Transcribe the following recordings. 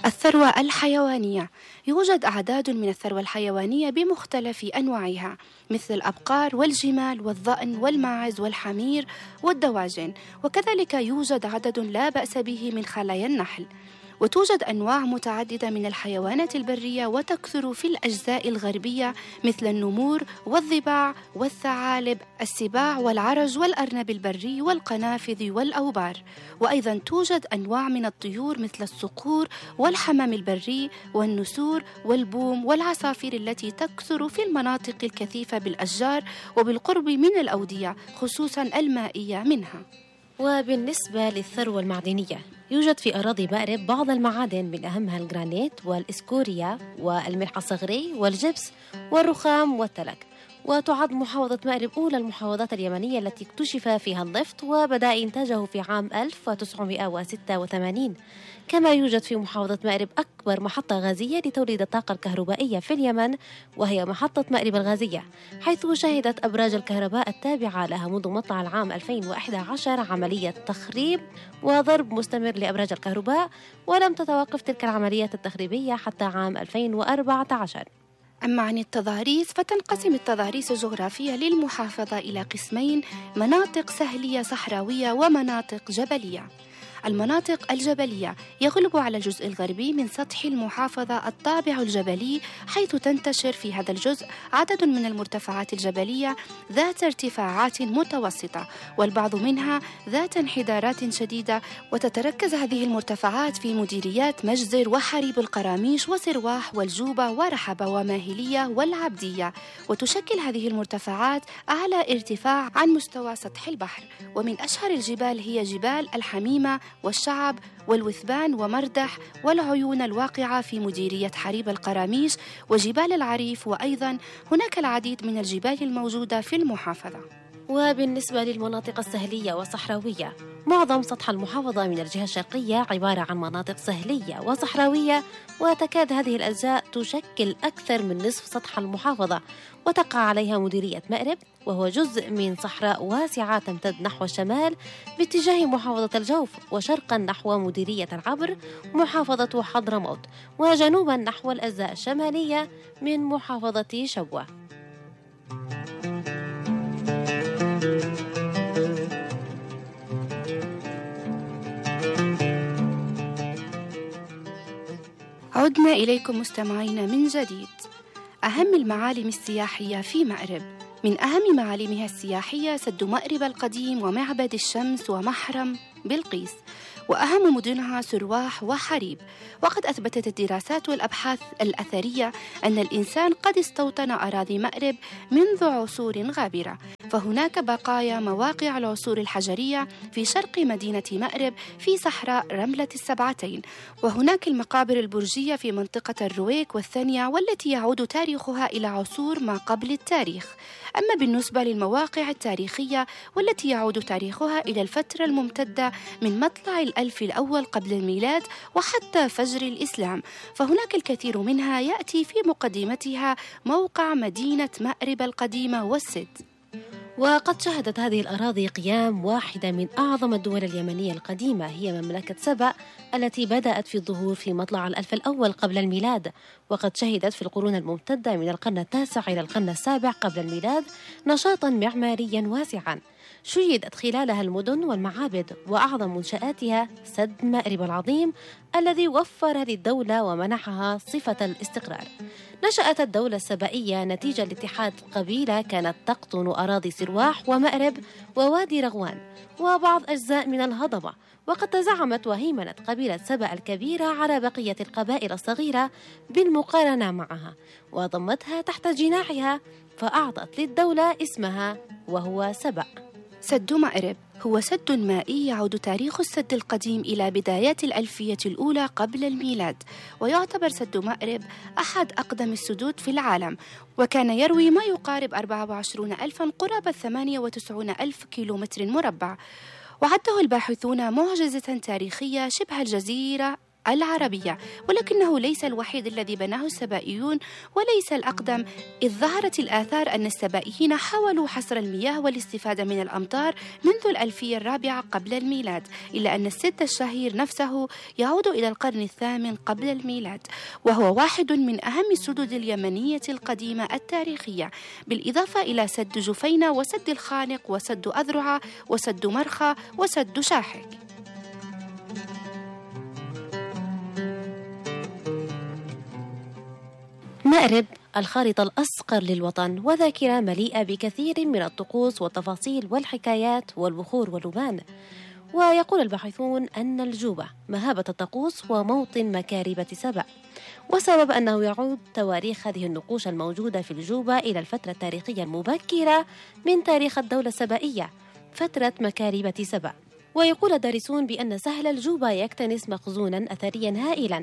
الثروة الحيوانية. يوجد أعداد من الثروة الحيوانية بمختلف أنواعها، مثل الأبقار والجمال والظأن والماعز والحمير والدواجن، وكذلك يوجد عدد لا بأس به من خلايا النحل. وتوجد أنواع متعددة من الحيوانات البرية وتكثر في الأجزاء الغربية، مثل النمور والضباع والثعالب، السباع والعرج والأرنب البري والقنافذ والأوبار. وأيضا توجد أنواع من الطيور مثل الصقور والحمام البري والنسور والبوم والعصافير التي تكثر في المناطق الكثيفة بالأشجار وبالقرب من الأودية، خصوصا المائية منها. وبالنسبة للثروة المعدنية، يوجد في أراضي مأرب بعض المعادن، من أهمها الجرانيت والإسكوريا والملح الصغري والجبس والرخام والتلك. وتعد محافظة مأرب أولى المحافظات اليمنية التي اكتشف فيها النفط وبدأ إنتاجه في عام 1986. كما يوجد في محافظة مأرب أكبر محطة غازية لتوليد الطاقة الكهربائية في اليمن، وهي محطة مأرب الغازية، حيث شهدت أبراج الكهرباء التابعة لها منذ مطلع العام 2011 عملية تخريب وضرب مستمر لأبراج الكهرباء، ولم تتوقف تلك العمليات التخريبية حتى عام 2014. أما عن التضاريس، فتنقسم التضاريس الجغرافية للمحافظة إلى قسمين: مناطق سهلية صحراوية ومناطق جبلية. المناطق الجبلية يغلب على الجزء الغربي من سطح المحافظة الطابع الجبلي، حيث تنتشر في هذا الجزء عدد من المرتفعات الجبلية ذات ارتفاعات متوسطة، والبعض منها ذات انحدارات شديدة. وتتركز هذه المرتفعات في مديريات مجزر وحريب القراميش وسرواح والجوبة ورحبة وماهلية والعبدية. وتشكل هذه المرتفعات أعلى ارتفاع عن مستوى سطح البحر. ومن أشهر الجبال هي جبال الحميمة والشعب والوثبان ومردح والعيون الواقعة في مديرية حريب القراميش وجبال العريف. وأيضا هناك العديد من الجبال الموجودة في المحافظة. وبالنسبة للمناطق السهلية والصحراوية، معظم سطح المحافظة من الجهة الشرقية عبارة عن مناطق سهلية وصحراوية، وتكاد هذه الأجزاء تشكل أكثر من نصف سطح المحافظة، وتقع عليها مديرية مأرب، وهو جزء من صحراء واسعة تمتد نحو الشمال باتجاه محافظة الجوف، وشرقا نحو مديرية العبر محافظة حضرموت، وجنوبا نحو الأجزاء الشمالية من محافظة شبوة. عدنا إليكم مستمعين من جديد. أهم المعالم السياحية في مأرب: من أهم معالمها السياحية سد مأرب القديم ومعبد الشمس ومحرم بلقيس، وأهم مدنها سرواح وحريب. وقد أثبتت الدراسات والأبحاث الأثرية أن الإنسان قد استوطن أراضي مأرب منذ عصور غابرة، فهناك بقايا مواقع العصور الحجرية في شرق مدينة مأرب في صحراء رملة السبعتين، وهناك المقابر البرجية في منطقة الرويك والثانية، والتي يعود تاريخها إلى عصور ما قبل التاريخ. أما بالنسبة للمواقع التاريخية والتي يعود تاريخها إلى الفترة الممتدة من مطلع الألف الأول قبل الميلاد وحتى فجر الإسلام، فهناك الكثير منها يأتي في مقدمتها موقع مدينة مأرب القديمة والسد. وقد شهدت هذه الأراضي قيام واحدة من أعظم الدول اليمنية القديمة، هي مملكة سبأ، التي بدأت في الظهور في مطلع الألف الأول قبل الميلاد. وقد شهدت في القرون الممتدة من القرن التاسع إلى القرن السابع قبل الميلاد نشاطا معماريا واسعا، شيدت خلالها المدن والمعابد، وأعظم منشآتها سد مأرب العظيم الذي وفر للدولة ومنحها صفة الاستقرار. نشأت الدولة السبائية نتيجة لاتحاد قبيلة كانت تقطن أراضي سرواح ومأرب ووادي رغوان وبعض أجزاء من الهضبة، وقد تزعمت وهيمنت قبيلة سبأ الكبيرة على بقية القبائل الصغيرة بالمقارنة معها، وضمتها تحت جناحها، فأعطت للدولة اسمها وهو سبأ. سد مأرب هو سد مائي يعود تاريخ السد القديم إلى بدايات الألفية الأولى قبل الميلاد، ويعتبر سد مأرب أحد أقدم السدود في العالم، وكان يروي ما يقارب 24,000 قرابة 98,000 كيلومتر مربع. وعده الباحثون معجزة تاريخية شبه الجزيرة العربية، ولكنه ليس الوحيد الذي بناه السبائيون وليس الأقدم، إذ ظهرت الآثار أن السبائيين حاولوا حصر المياه والاستفادة من الأمطار منذ الألفية الرابعة قبل الميلاد، إلا أن السد الشهير نفسه يعود إلى القرن الثامن قبل الميلاد، وهو واحد من أهم السدود اليمنية القديمة التاريخية، بالإضافة إلى سد جفينة وسد الخانق وسد أذرعة وسد مرخى وسد شاحك. مأرب الخارطة الأصغر للوطن وذاكرة مليئة بكثير من الطقوس والتفاصيل والحكايات والبخور واللبان. ويقول الباحثون أن الجوبة مهابة الطقوس وموطن مكاربة سبأ، وسبب أنه يعود تواريخ هذه النقوش الموجودة في الجوبة إلى الفترة التاريخية المبكرة من تاريخ الدولة السبائية، فترة مكاربة سبأ. ويقول الدارسون بأن سهل الجوبة يكتنس مخزونا أثريا هائلا،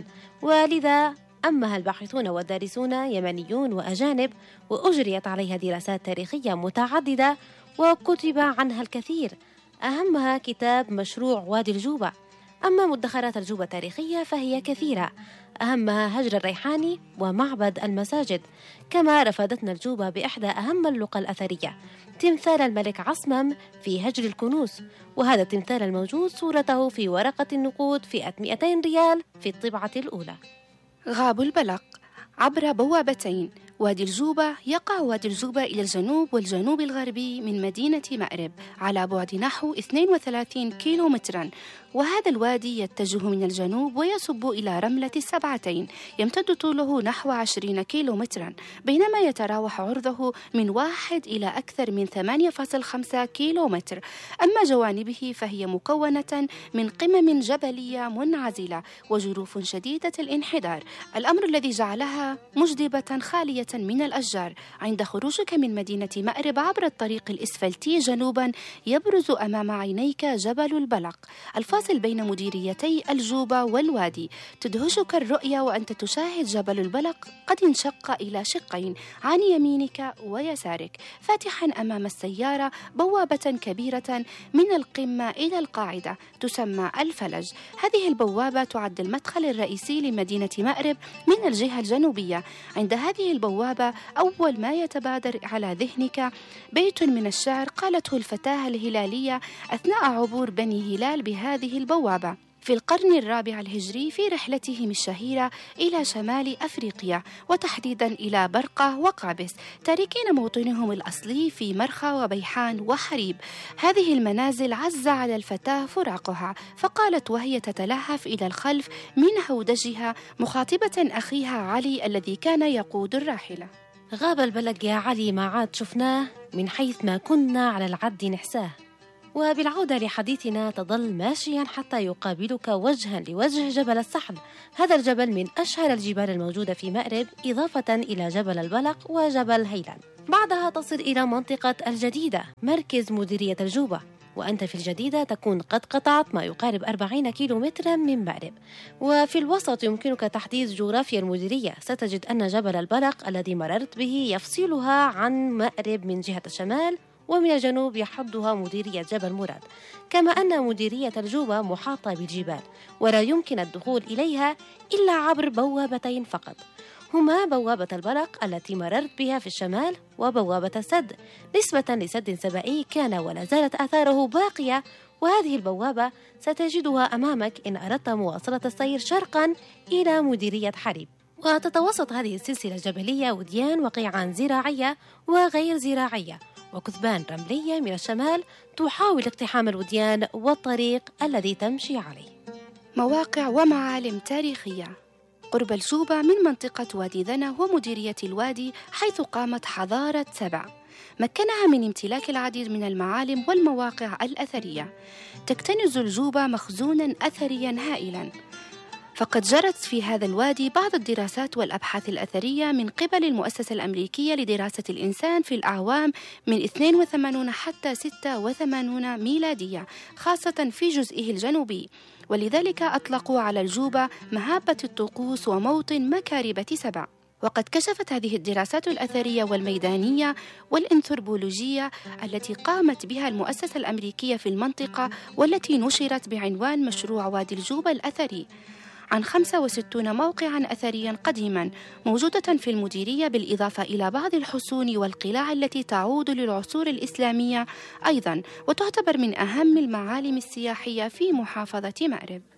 ولذا أمها الباحثون والدارسون يمنيون وأجانب، وأجريت عليها دراسات تاريخية متعددة وكتب عنها الكثير، أهمها كتاب مشروع وادي الجوبة. أما مدخرات الجوبة التاريخية فهي كثيرة، أهمها هجر الريحاني ومعبد المساجد، كما رفدتنا الجوبة بإحدى أهم اللقى الأثرية، تمثال الملك عصمم في هجر الكنوز، وهذا التمثال الموجود صورته في ورقة النقود فئة 200 ريال في الطبعة الأولى. غاب البلق عبر بوابتين. وادي الجوبة يقع وادي الجوبة إلى الجنوب والجنوب الغربي من مدينة مأرب على بعد نحو 32 كيلومترا، وهذا الوادي يتجه من الجنوب ويصب إلى رملة السبعتين، يمتد طوله نحو 20 كيلومترا، بينما يتراوح عرضه من 1 إلى أكثر من 8.5 كيلومتر. أما جوانبه فهي مكونة من قمم جبلية منعزلة وجروف شديدة الانحدار، الأمر الذي جعلها مجدبة خالية من الأشجار. عند خروجك من مدينة مأرب عبر الطريق الإسفلتي جنوبا يبرز أمام عينيك جبل البلق الفاصل بين مديريتي الجوبة والوادي. تدهشك الرؤية وأنت تشاهد جبل البلق قد انشق إلى شقين عن يمينك ويسارك، فاتحا أمام السيارة بوابة كبيرة من القمة إلى القاعدة تسمى الفلج. هذه البوابة تعد المدخل الرئيسي لمدينة مأرب من الجهة الجنوبية. عند هذه البوابة أول ما يتبادر على ذهنك بيت من الشعر قالته الفتاة الهلالية أثناء عبور بني هلال بهذه البوابة في القرن الرابع الهجري في رحلتهم الشهيرة إلى شمال أفريقيا، وتحديدا إلى برقة وقابس، تاركين موطنهم الأصلي في مرخى وبيحان وحريب. هذه المنازل عز على الفتاة فراقها، فقالت وهي تتلهف إلى الخلف من هودجها مخاطبة أخيها علي الذي كان يقود الراحلة: غاب البلق يا علي ما عاد شفناه، من حيث ما كنا على العد نحساه. وبالعودة لحديثنا تظل ماشيا حتى يقابلك وجها لوجه جبل السحل. هذا الجبل من أشهر الجبال الموجودة في مأرب، إضافة إلى جبل البلق وجبل هيلان. بعدها تصل إلى منطقة الجديدة مركز مديرية الجوبة، وأنت في الجديدة تكون قد قطعت ما يقارب 40 كيلومترا من مأرب. وفي الوسط يمكنك تحديد جغرافيا المديرية، ستجد أن جبل البلق الذي مررت به يفصلها عن مأرب من جهة الشمال، ومن الجنوب يحدها مديرية جبل مراد، كما أن مديرية الجوبة محاطة بالجبال ولا يمكن الدخول إليها إلا عبر بوابتين فقط، هما بوابة البلق التي مررت بها في الشمال، وبوابة السد نسبة لسد سبائي كان ولا زالت آثاره باقية، وهذه البوابة ستجدها أمامك إن أردت مواصلة السير شرقا إلى مديرية حريب. وتتوسط هذه السلسلة الجبلية وديان وقيعان زراعية وغير زراعية وكثبان رملية من الشمال تحاول اقتحام الوديان والطريق الذي تمشي عليه. مواقع ومعالم تاريخية قرب الجوبة من منطقة وادي ذنى ومديرية الوادي، حيث قامت حضارة سبأ مكنها من امتلاك العديد من المعالم والمواقع الأثرية. تكتنز الجوبة مخزونا أثريا هائلا، فقد جرت في هذا الوادي بعض الدراسات والأبحاث الأثرية من قبل المؤسسة الأمريكية لدراسة الإنسان في الأعوام من 82 حتى 86 ميلادية، خاصة في جزئه الجنوبي، ولذلك أطلقوا على الجوبة مهابة الطقوس وموطن مكاربة سبأ. وقد كشفت هذه الدراسات الأثرية والميدانية والأنثروبولوجية التي قامت بها المؤسسة الأمريكية في المنطقة، والتي نشرت بعنوان مشروع وادي الجوبة الأثري، عن 65 موقعاً أثرياً قديماً موجودة في المديرية، بالإضافة إلى بعض الحصون والقلاع التي تعود للعصور الإسلامية أيضاً، وتعتبر من أهم المعالم السياحية في محافظة مأرب.